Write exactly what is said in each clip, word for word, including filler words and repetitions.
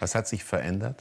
Was hat sich verändert?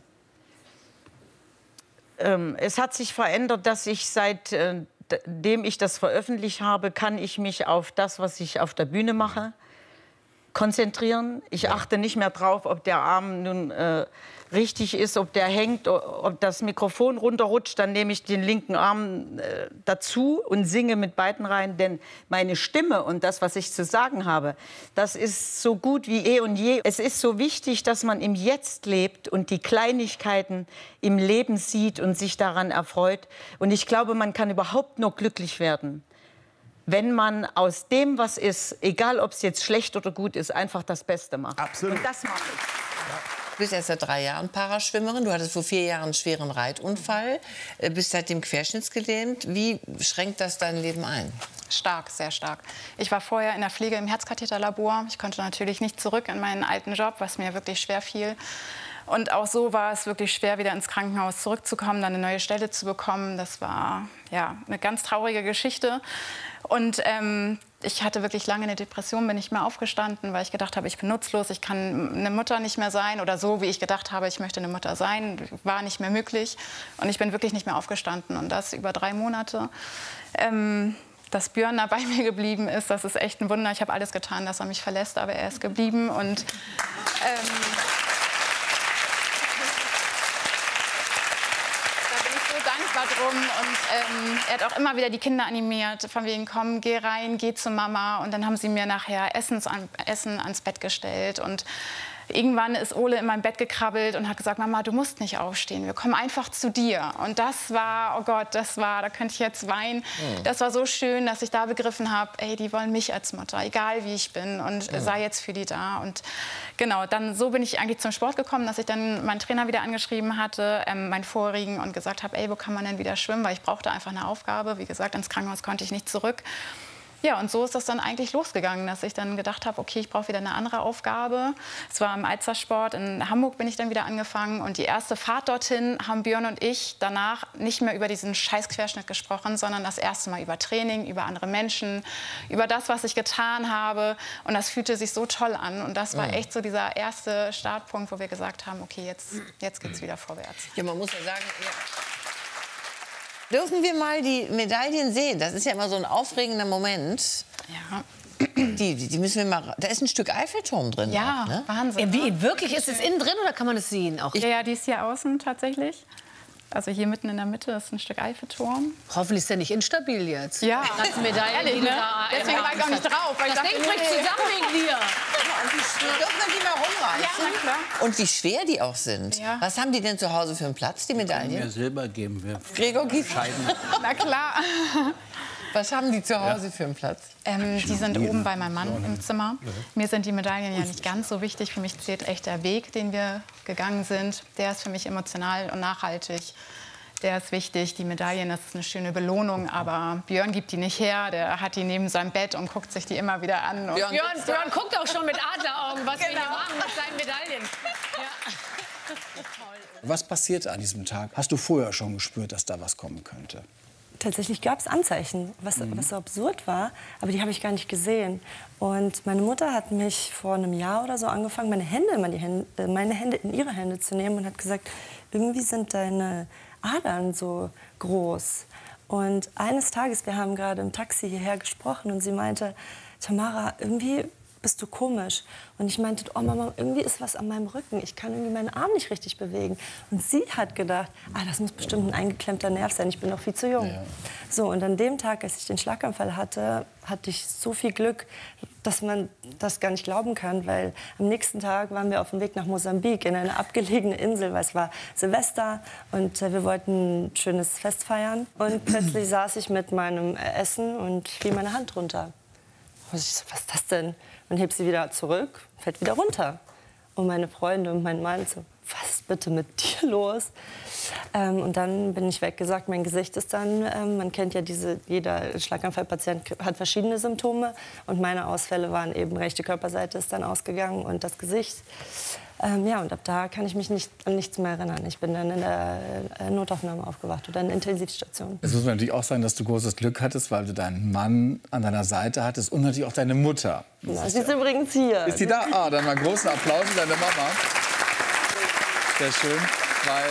Ähm, es hat sich verändert, dass ich seitdem äh, ich das veröffentlicht habe, kann ich mich auf das, was ich auf der Bühne mache, konzentrieren. Ich ja. achte nicht mehr drauf, ob der Arm nun äh, richtig ist, ob der hängt, ob das Mikrofon runterrutscht. Dann nehme ich den linken Arm äh, dazu und singe mit beiden rein. Denn meine Stimme und das, was ich zu sagen habe, das ist so gut wie eh und je. Es ist so wichtig, dass man im Jetzt lebt und die Kleinigkeiten im Leben sieht und sich daran erfreut. Und ich glaube, man kann überhaupt nur glücklich werden, wenn man aus dem, was ist, egal ob es jetzt schlecht oder gut ist, einfach das Beste macht. Absolut. Und das mache ich. Ja. Du bist erst seit drei Jahren Paraschwimmerin. Du hattest vor vier Jahren einen schweren Reitunfall, bist seitdem querschnittsgelähmt. Wie schränkt das dein Leben ein? Stark, sehr stark. Ich war vorher in der Pflege im Herzkatheterlabor. Ich konnte natürlich nicht zurück in meinen alten Job, was mir wirklich schwer fiel. Und auch so war es wirklich schwer, wieder ins Krankenhaus zurückzukommen, dann eine neue Stelle zu bekommen. Das war ja eine ganz traurige Geschichte. Und ähm, ich hatte wirklich lange eine Depression, bin nicht mehr aufgestanden, weil ich gedacht habe, ich bin nutzlos, ich kann eine Mutter nicht mehr sein. Oder so, wie ich gedacht habe, ich möchte eine Mutter sein, war nicht mehr möglich. Und ich bin wirklich nicht mehr aufgestanden. Und das über drei Monate. Ähm, dass Björn da bei mir geblieben ist, das ist echt ein Wunder. Ich habe alles getan, dass er mich verlässt, aber er ist geblieben. Und ähm, drum. Und ähm, er hat auch immer wieder die Kinder animiert, von wegen, komm, geh rein, geh zu Mama. Und dann haben sie mir nachher Essens an, Essen ans Bett gestellt. Und irgendwann ist Ole in mein Bett gekrabbelt und hat gesagt, Mama, du musst nicht aufstehen, wir kommen einfach zu dir. Und das war, oh Gott, das war, da könnte ich jetzt weinen. Mhm. Das war so schön, dass ich da begriffen habe, ey, die wollen mich als Mutter, egal wie ich bin, und mhm. sei jetzt für die da. Und genau, dann so bin ich eigentlich zum Sport gekommen, dass ich dann meinen Trainer wieder angeschrieben hatte, ähm, meinen vorigen, und gesagt habe, ey, wo kann man denn wieder schwimmen, weil ich brauchte einfach eine Aufgabe. Wie gesagt, ins Krankenhaus konnte ich nicht zurück. Ja, und so ist das dann eigentlich losgegangen, dass ich dann gedacht habe, okay, ich brauche wieder eine andere Aufgabe. Es war im Alzersport, in Hamburg bin ich dann wieder angefangen. Und die erste Fahrt dorthin haben Björn und ich danach nicht mehr über diesen Scheißquerschnitt gesprochen, sondern das erste Mal über Training, über andere Menschen, über das, was ich getan habe. Und das fühlte sich so toll an. Und das war echt so dieser erste Startpunkt, wo wir gesagt haben, okay, jetzt, jetzt geht es wieder vorwärts. Ja, man muss ja sagen, ja. Dürfen wir mal die Medaillen sehen? Das ist ja immer so ein aufregender Moment. Ja. Die, die müssen wir mal. Da ist ein Stück Eiffelturm drin. Ja, auch, ne? Wahnsinn. Äh, wie, wirklich? Ist es innen drin oder kann man es sehen? Auch? Ja, ja, die ist hier außen tatsächlich. Also hier mitten in der Mitte ist ein Stück Eiffelturm. Hoffentlich ist der nicht instabil jetzt. Ja. Als Medaillen, ehrlich, ne? Deswegen war ich auch nicht drauf. Weil das ich dachte, Ding bricht zusammen wegen dir. Dürfen wir die mal rumreißen? Ja, na klar. Und wie schwer die auch sind. Ja. Was haben die denn zu Hause für einen Platz, die Medaillen? Mir Silber geben wir. Gregor gibt. Na klar. Was haben die zu Hause ja. für einen Platz? Ähm, die sind oben bei meinem Mann im Zimmer. Mir sind die Medaillen ja nicht ganz so wichtig. Für mich zählt echt der Weg, den wir gegangen sind. Der ist für mich emotional und nachhaltig. Der ist wichtig. Die Medaillen, das ist eine schöne Belohnung. Aber Björn gibt die nicht her. Der hat die neben seinem Bett und guckt sich die immer wieder an. Und Björn, Björn, Björn guckt auch schon mit Adleraugen, was genau. wir hier machen mit seinen Medaillen. Ja. Was passierte an diesem Tag? Hast du vorher schon gespürt, dass da was kommen könnte? Tatsächlich gab es Anzeichen, was, mhm. was so absurd war, aber die habe ich gar nicht gesehen. Und meine Mutter hat mich vor einem Jahr oder so angefangen, meine Hände, immer die Hände, meine Hände in ihre Hände zu nehmen und hat gesagt, irgendwie sind deine Adern so groß. Und eines Tages, wir haben gerade im Taxi hierher gesprochen und sie meinte, Tamara, irgendwie bist du komisch. Und ich meinte, oh Mama, irgendwie ist was an meinem Rücken. Ich kann irgendwie meinen Arm nicht richtig bewegen. Und sie hat gedacht, ah, das muss bestimmt ein eingeklemmter Nerv sein. Ich bin noch viel zu jung. Ja. So, und an dem Tag, als ich den Schlaganfall hatte, hatte ich so viel Glück, dass man das gar nicht glauben kann. Weil am nächsten Tag waren wir auf dem Weg nach Mosambik, in eine abgelegene Insel, weil es war Silvester und äh, wir wollten ein schönes Fest feiern. Und plötzlich saß ich mit meinem Essen und fiel meine Hand runter. Und ich so, was ist das denn? Und heb sie wieder zurück, fällt wieder runter. Und meine Freunde und mein Mann so, was ist bitte mit dir los? Ähm, und dann bin ich weggesagt, mein Gesicht ist dann, ähm, man kennt ja diese, jeder Schlaganfallpatient hat verschiedene Symptome. Und meine Ausfälle waren eben, rechte Körperseite ist dann ausgegangen und das Gesicht. Ähm, ja, und ab da kann ich mich nicht an nichts mehr erinnern. Ich bin dann in der äh, Notaufnahme aufgewacht oder in der Intensivstation. Es muss natürlich auch sein, dass du großes Glück hattest, weil du deinen Mann an deiner Seite hattest und natürlich auch deine Mutter. Ja, sie ist ja übrigens hier. Ist sie da? Ah, dann mal großen Applaus für deine Mama. sehr schön, weil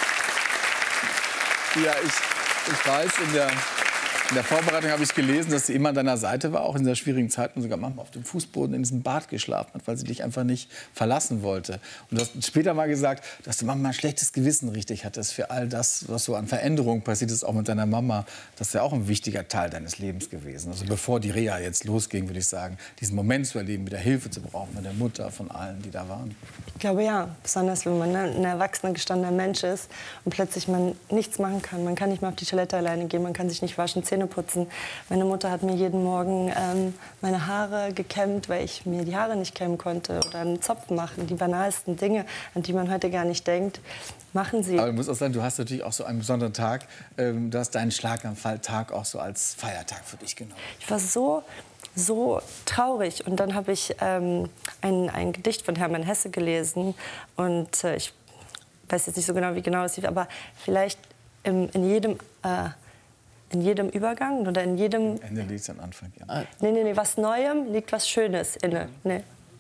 ja, ich, ich weiß, in der, in der Vorbereitung habe ich gelesen, dass sie immer an deiner Seite war, auch in dieser schwierigen Zeit und sogar manchmal auf dem Fußboden in diesem Bad geschlafen hat, weil sie dich einfach nicht verlassen wollte. Und du hast später mal gesagt, dass du manchmal ein schlechtes Gewissen richtig hattest für all das, was so an Veränderungen passiert ist, auch mit deiner Mama. Das ist ja auch ein wichtiger Teil deines Lebens gewesen. Also bevor die Reha jetzt losging, würde ich sagen, diesen Moment zu erleben, wieder Hilfe zu brauchen mit der Mutter, von allen, die da waren. Ich glaube ja, besonders wenn man ein erwachsener, gestandener Mensch ist und plötzlich man nichts machen kann. Man kann nicht mehr auf die Toilette alleine gehen, man kann sich nicht waschen, Zähne putzen. Meine Mutter hat mir jeden Morgen ähm, meine Haare gekämmt, weil ich mir die Haare nicht kämmen konnte. Oder einen Zopf machen, die banalsten Dinge, an die man heute gar nicht denkt, machen sie. Aber ich muss auch sagen, du hast natürlich auch so einen besonderen Tag. Ähm, du hast deinen Schlaganfalltag auch so als Feiertag für dich genommen. Ich war so, so traurig. Und dann habe ich ähm, ein, ein Gedicht von Hermann Hesse gelesen. Und äh, ich weiß jetzt nicht so genau, wie genau es lief, aber vielleicht im, in jedem... Äh, In jedem Übergang oder in jedem... Ende liegt am Anfang, ja. Nee, nee, nee, was Neuem liegt was Schönes inne. Nee.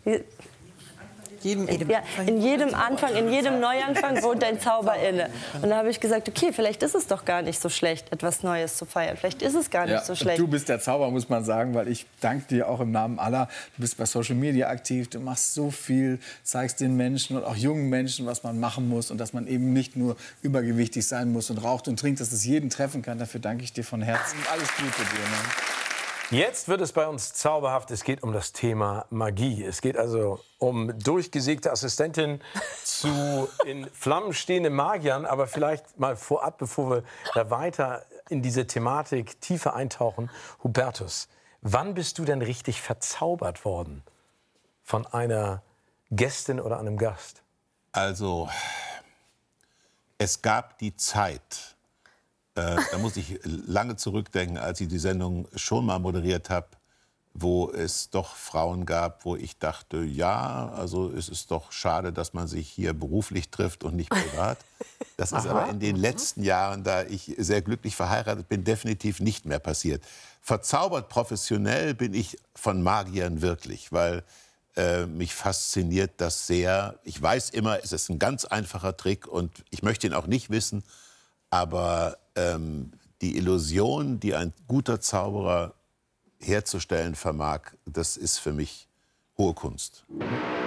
Jedem, jedem Ja, in jedem Anfang, in jedem Neuanfang wohnt ein Zauber inne. Und da habe ich gesagt, okay, vielleicht ist es doch gar nicht so schlecht, etwas Neues zu feiern. Vielleicht ist es gar nicht Ja, so schlecht. du bist der Zauber, muss man sagen, weil ich danke dir auch im Namen aller. Du bist bei Social Media aktiv, du machst so viel, zeigst den Menschen und auch jungen Menschen, was man machen muss und dass man eben nicht nur übergewichtig sein muss und raucht und trinkt, dass es jeden treffen kann. Dafür danke ich dir von Herzen. Alles Gute dir. Ne? Jetzt wird es bei uns zauberhaft. Es geht um das Thema Magie. Es geht also um durchgesägte Assistentin zu in Flammen stehenden Magiern. Aber vielleicht mal vorab, bevor wir da weiter in diese Thematik tiefer eintauchen. Hubertus, wann bist du denn richtig verzaubert worden von einer Gästin oder einem Gast? Also, es gab die Zeit, Äh, da muss ich lange zurückdenken, als ich die Sendung schon mal moderiert habe, wo es doch Frauen gab, wo ich dachte, ja, also es ist doch schade, dass man sich hier beruflich trifft und nicht privat. Das ist aber in den letzten Jahren, da ich sehr glücklich verheiratet bin, definitiv nicht mehr passiert. Verzaubert professionell bin ich von Magiern wirklich, weil äh, mich fasziniert das sehr. Ich weiß immer, es ist ein ganz einfacher Trick und ich möchte ihn auch nicht wissen, aber ähm, die Illusion, die ein guter Zauberer herzustellen vermag, das ist für mich hohe Kunst.